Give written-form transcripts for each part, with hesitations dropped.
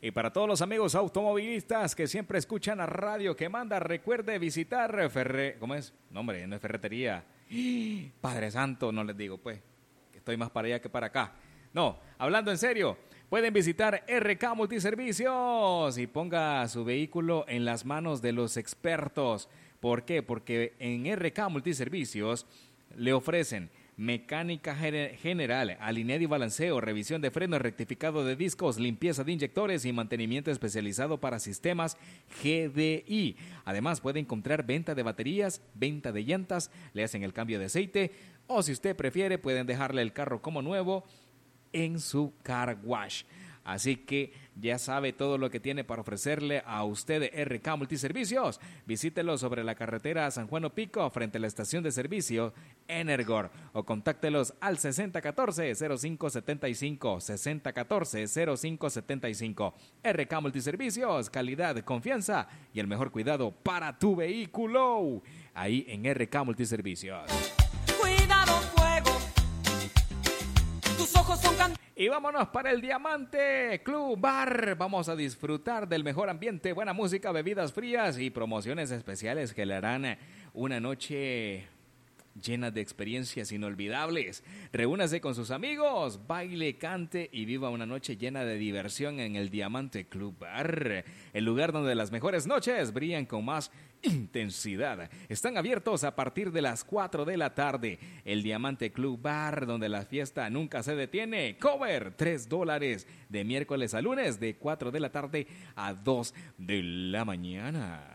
Y para todos los amigos automovilistas que siempre escuchan a Radio que manda, recuerde visitar ¿cómo es? No, hombre, no es ferretería. Padre Santo, no les digo, pues, que estoy más para allá que para acá. No, hablando en serio, pueden visitar RK Multiservicios y ponga su vehículo en las manos de los expertos. ¿Por qué? Porque en RK Multiservicios le ofrecen mecánica general, alineo y balanceo, revisión de frenos, rectificado de discos, limpieza de inyectores y mantenimiento especializado para sistemas GDI. Además, puede encontrar venta de baterías, venta de llantas, le hacen el cambio de aceite o si usted prefiere, pueden dejarle el carro como nuevo en su car wash. Así que ya sabe todo lo que tiene para ofrecerle a usted RK Multiservicios. Visítelo sobre la carretera San Juan Opico frente a la estación de servicio Energor o contáctelos al 6014-0575, 6014-0575. RK Multiservicios, calidad, confianza y el mejor cuidado para tu vehículo. Ahí en RK Multiservicios. Cuidado, fuego. Tus ojos son Y vámonos para el Diamante Club Bar. Vamos a disfrutar del mejor ambiente, buena música, bebidas frías y promociones especiales que le harán una noche llena de experiencias inolvidables. Reúnase con sus amigos, baile, cante y viva una noche llena de diversión en el Diamante Club Bar, el lugar donde las mejores noches brillan con más intensidad. Están abiertos a partir de las 4 de la tarde. El Diamante Club Bar, donde la fiesta nunca se detiene. Cover $3 de miércoles a lunes de 4 de la tarde a 2 de la mañana.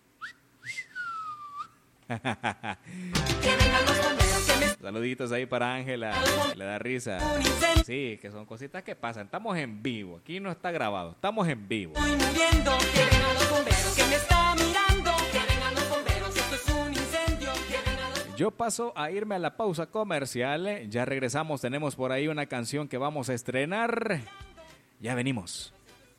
Saluditos ahí para Ángela, le da risa. Sí, que son cositas que pasan. Estamos en vivo, aquí no está grabado, estamos en vivo. Estoy muriendo, quieren a los bomberos que me está mirando, quieren a los bomberos, esto es un incendio, quieren a los... Yo paso a irme a la pausa comercial, ya regresamos, tenemos por ahí una canción que vamos a estrenar. Ya venimos.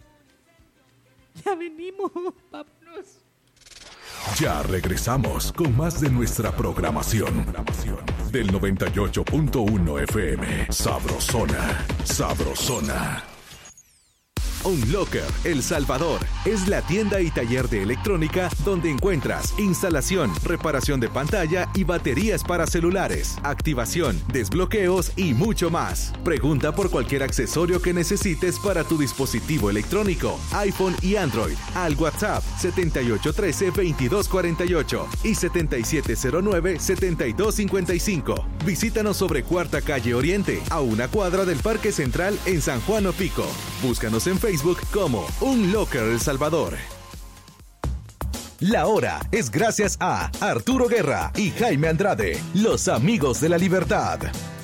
Ya venimos, vámonos. Ya regresamos con más de nuestra programación del 98.1 FM. Sabrosona, sabrosona. Unlocker El Salvador es la tienda y taller de electrónica donde encuentras instalación, reparación de pantalla y baterías para celulares, activación, desbloqueos y mucho más. Pregunta por cualquier accesorio que necesites para tu dispositivo electrónico, iPhone y Android, al WhatsApp 7813-2248 y 7709-7255. Visítanos sobre Cuarta Calle Oriente, a una cuadra del Parque Central en San Juan Opico. Búscanos en Facebook como Unlocker El Salvador. La hora es gracias a Arturo Guerra y Jaime Andrade, los amigos de la libertad.